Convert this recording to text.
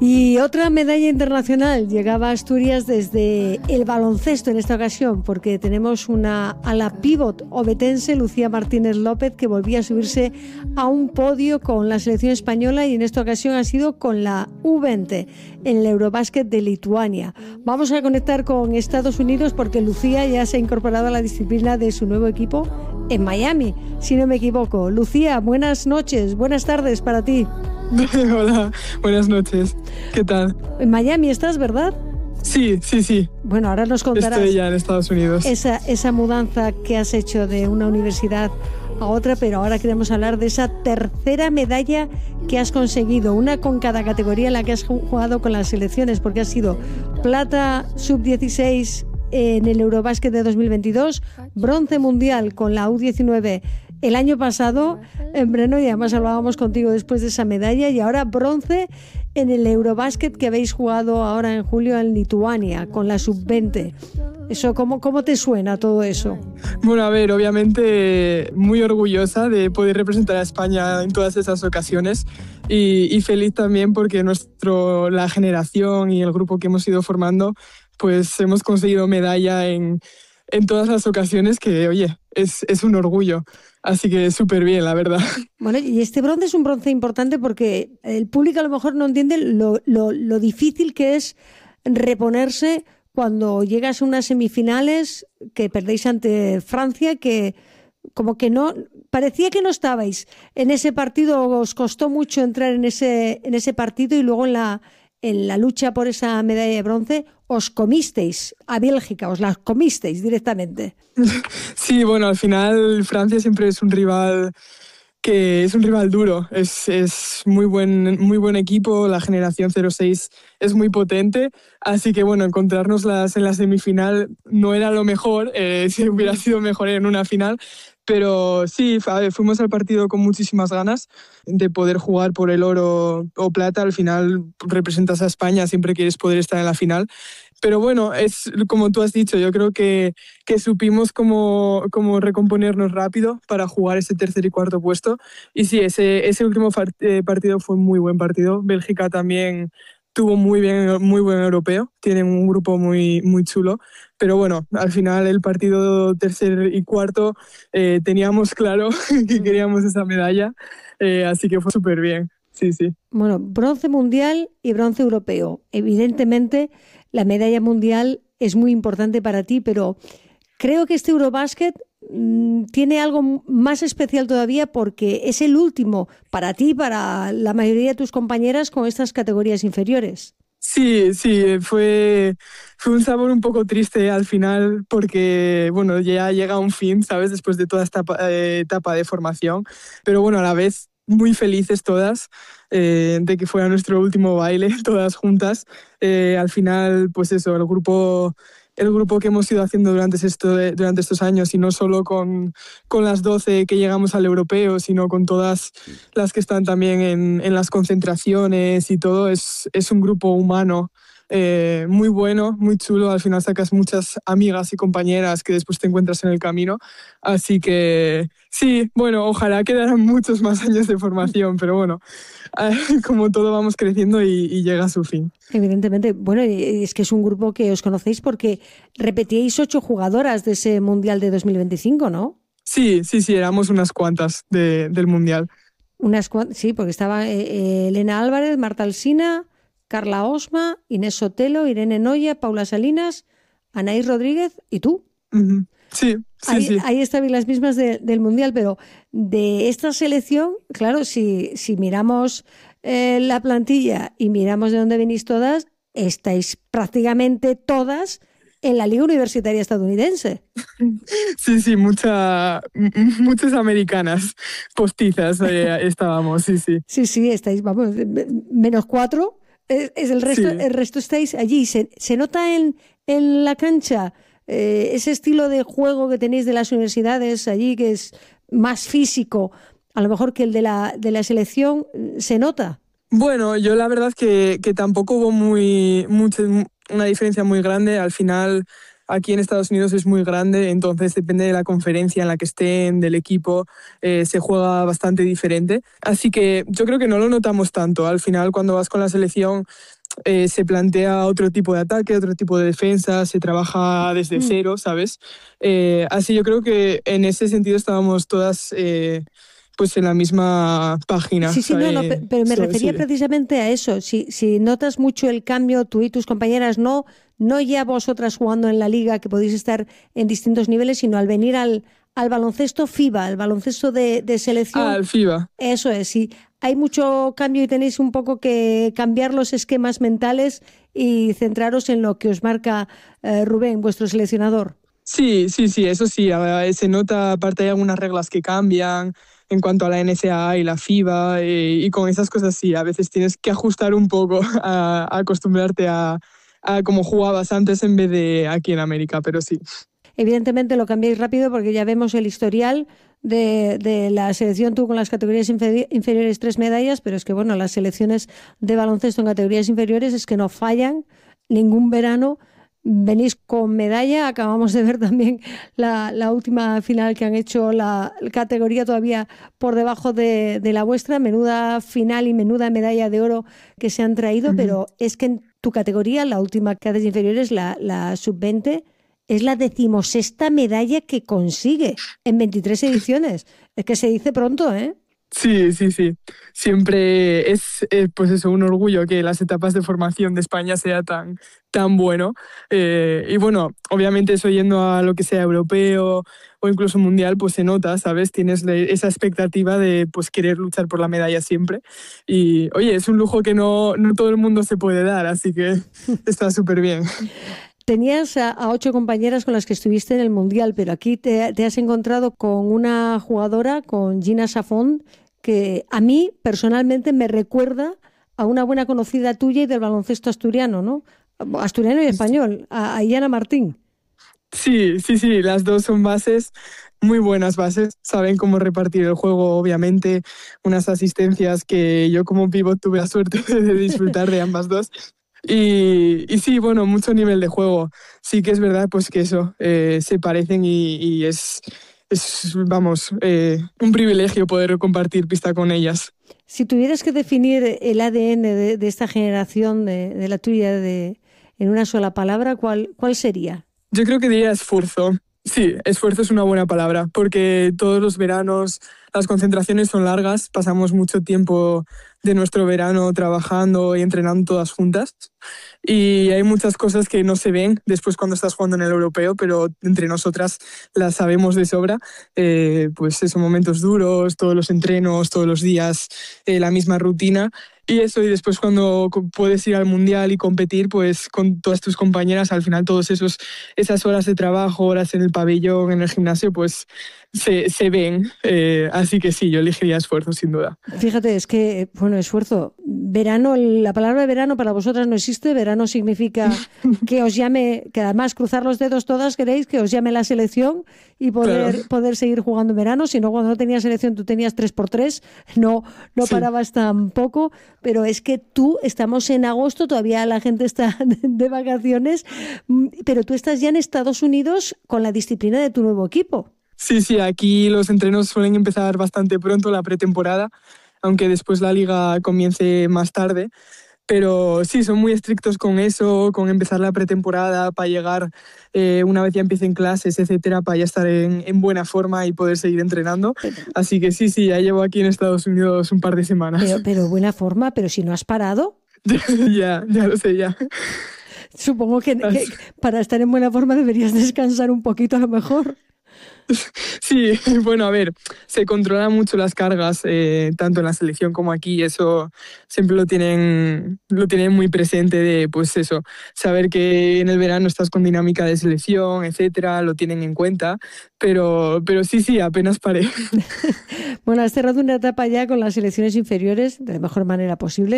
Y otra medalla internacional llegaba a Asturias desde el baloncesto en esta ocasión, porque tenemos a la pívot ovetense Lucía Martínez López, que volvía a subirse a un podio con la selección española, y en esta ocasión ha sido con la U20 en el Eurobásquet de Lituania. Vamos a conectar con Estados Unidos porque Lucía ya se ha incorporado a la disciplina de su nuevo equipo en Miami, si no me equivoco. Lucía, buenas noches, buenas tardes para ti. Hola, buenas noches. ¿Qué tal? En Miami estás, ¿verdad? Sí. Bueno, ahora nos contarás. Estoy ya en Estados Unidos. Esa mudanza que has hecho de una universidad a otra, pero ahora queremos hablar de esa tercera medalla que has conseguido, una con cada categoría en la que has jugado con las selecciones, porque has sido plata sub-16 en el Eurobásquet de 2022, bronce mundial con la U19 el año pasado en Brno, y además hablábamos contigo después de esa medalla, y ahora bronce en el Eurobásquet que habéis jugado ahora en julio en Lituania con la sub-20. Eso, ¿cómo te suena todo eso? Bueno, a ver, obviamente muy orgullosa de poder representar a España en todas esas ocasiones y feliz también porque la generación y el grupo que hemos ido formando, pues hemos conseguido medalla en todas las ocasiones, que, oye, es un orgullo. Así que súper bien, la verdad. Bueno, y este bronce es un bronce importante porque el público a lo mejor no entiende lo difícil que es reponerse cuando llegas a unas semifinales que perdéis ante Francia, que como que no, parecía que no estabais en ese partido, os costó mucho entrar en ese partido, y luego en la lucha por esa medalla de bronce os comisteis a Bélgica, os la comisteis directamente. Sí, bueno, al final Francia siempre es un rival duro, es muy buen equipo, la generación 06 es muy potente, así que bueno, encontrárnoslas en la semifinal no era lo mejor, si hubiera sido mejor en una final, pero sí, fuimos al partido con muchísimas ganas de poder jugar por el oro o plata. Al final representas a España, siempre quieres poder estar en la final. Pero bueno, es como tú has dicho, yo creo que supimos cómo recomponernos rápido para jugar ese tercer y cuarto puesto. Y sí, ese último partido fue un muy buen partido. Bélgica también tuvo muy buen europeo, tienen un grupo muy chulo, pero bueno, al final el partido tercer y cuarto teníamos claro que queríamos esa medalla, así que fue súper bien, sí. Bueno, bronce mundial y bronce europeo. Evidentemente la medalla mundial es muy importante para ti, pero creo que este Eurobásquet tiene algo más especial todavía porque es el último para ti y para la mayoría de tus compañeras con estas categorías inferiores. Sí, fue un sabor un poco triste al final porque, bueno, ya llega un fin, ¿sabes? Después de toda esta etapa de formación, pero bueno, a la vez muy felices todas de que fuera nuestro último baile, todas juntas. Al final, pues eso, el grupo que hemos ido haciendo durante estos años, y no solo con las 12 que llegamos al europeo, sino con todas las que están también en las concentraciones y todo, es un grupo humano muy bueno, muy chulo. Al final sacas muchas amigas y compañeras que después te encuentras en el camino. Así que sí, bueno, ojalá quedaran muchos más años de formación, pero bueno, como todo vamos creciendo y llega a su fin. Evidentemente, bueno, es que es un grupo que os conocéis porque repetíais 8 jugadoras de ese Mundial de 2025, ¿no? Sí, éramos unas cuantas del Mundial. Sí, porque estaba Elena Álvarez, Marta Alsina, Carla Osma, Inés Sotelo, Irene Noya, Paula Salinas, Anaís Rodríguez y tú. Uh-huh. Sí. Ahí estaban las mismas del Mundial, pero de esta selección, claro, si miramos la plantilla y miramos de dónde venís todas, estáis prácticamente todas en la Liga Universitaria Estadounidense. Sí, muchas americanas postizas estábamos, sí. Sí, estáis, vamos, -4, es el resto, sí. El resto estáis allí. Se nota en la cancha ese estilo de juego que tenéis de las universidades allí, que es más físico, a lo mejor que el de la selección, ¿se nota? Bueno, yo la verdad que tampoco hubo una diferencia muy grande. Al final aquí en Estados Unidos es muy grande, entonces depende de la conferencia en la que estén, del equipo, se juega bastante diferente. Así que yo creo que no lo notamos tanto. Al final, cuando vas con la selección, se plantea otro tipo de ataque, otro tipo de defensa, se trabaja desde cero, ¿sabes? Así yo creo que en ese sentido estábamos todas pues en la misma página. Sí, sí, no, pero me refería sí. precisamente a eso. Si notas mucho el cambio, tú y tus compañeras, no ya vosotras jugando en la liga, que podéis estar en distintos niveles, sino al venir al baloncesto FIBA, al baloncesto de selección. Al FIBA. Eso es, sí. Hay mucho cambio y tenéis un poco que cambiar los esquemas mentales y centraros en lo que os marca Rubén, vuestro seleccionador. Sí, eso sí. Se nota, aparte hay algunas reglas que cambian en cuanto a la NCAA y la FIBA, y con esas cosas sí, a veces tienes que ajustar un poco a acostumbrarte a cómo jugabas antes en vez de aquí en América, pero sí. Evidentemente lo cambiáis rápido porque ya vemos el historial de la selección. Tú con las categorías inferiores 3 medallas, pero es que bueno, las selecciones de baloncesto en categorías inferiores es que no fallan ningún verano. Venís con medalla, acabamos de ver también la última final que han hecho, la categoría todavía por debajo de la vuestra, menuda final y menuda medalla de oro que se han traído, pero es que en tu categoría, la última que haces inferiores, la sub-20, es la 16ª medalla que consigue en 23 ediciones. Es que se dice pronto, ¿eh? Sí. Siempre es pues eso, un orgullo que las etapas de formación de España sea tan bueno. Y bueno, obviamente eso yendo a lo que sea europeo o incluso mundial, pues se nota, ¿sabes? Tienes esa expectativa de pues querer luchar por la medalla siempre. Y oye, es un lujo que no todo el mundo se puede dar, así que está súper bien. Tenías a 8 compañeras con las que estuviste en el Mundial, pero aquí te has encontrado con una jugadora, con Gina Safón, que a mí personalmente me recuerda a una buena conocida tuya y del baloncesto asturiano, ¿no? Asturiano y español, a Iana Martín. Sí, las dos son bases, muy buenas bases, saben cómo repartir el juego, obviamente, unas asistencias que yo como pívot tuve la suerte de disfrutar de ambas dos. Y sí, bueno, mucho nivel de juego. Sí que es verdad pues que eso, se parecen y es vamos, un privilegio poder compartir pista con ellas. Si tuvieras que definir el ADN de esta generación, de la tuya, en una sola palabra, ¿cuál sería? Yo creo que diría esfuerzo. Sí, esfuerzo es una buena palabra, porque todos los veranos las concentraciones son largas, pasamos mucho tiempo de nuestro verano trabajando y entrenando todas juntas, y hay muchas cosas que no se ven después cuando estás jugando en el europeo, pero entre nosotras las sabemos de sobra. Pues esos momentos duros, todos los entrenos, todos los días, la misma rutina. Y eso, y después cuando puedes ir al mundial y competir, pues con todas tus compañeras, al final esas horas de trabajo, horas en el pabellón, en el gimnasio, pues se ven. Así que sí, yo elegiría esfuerzo, sin duda. Fíjate, es que, bueno, esfuerzo. Verano, la palabra verano para vosotras no existe. Verano significa que os llame, que además cruzar los dedos todas queréis, que os llame la selección y poder seguir jugando en verano. Si no, cuando no tenías selección, tú tenías 3x3, no parabas tampoco. Pero es que estamos en agosto, todavía la gente está de vacaciones, pero tú estás ya en Estados Unidos con la disciplina de tu nuevo equipo. Sí, aquí los entrenos suelen empezar bastante pronto, la pretemporada, aunque después la liga comience más tarde. Pero sí, son muy estrictos con eso, con empezar la pretemporada para llegar una vez ya empiecen clases, etcétera, para ya estar en buena forma y poder seguir entrenando. Así que sí, ya llevo aquí en Estados Unidos un par de semanas. Pero buena forma, pero si no has parado. Ya lo sé, ya. Supongo que para estar en buena forma deberías descansar un poquito a lo mejor. Sí, bueno, a ver, se controlan mucho las cargas, tanto en la selección como aquí, eso siempre lo tienen muy presente de, pues eso, saber que en el verano estás con dinámica de selección, etcétera, lo tienen en cuenta, pero sí, apenas paré. Bueno, has cerrado una etapa ya con las selecciones inferiores de la mejor manera posible.